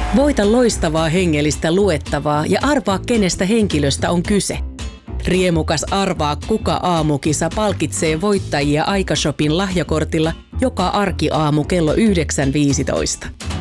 Voita loistavaa hengellistä luettavaa ja arvaa, kenestä henkilöstä on kyse. Riemukas Arvaa kuka -aamukisa palkitsee voittajia Aikashopin lahjakortilla joka arkiaamu kello 9.15.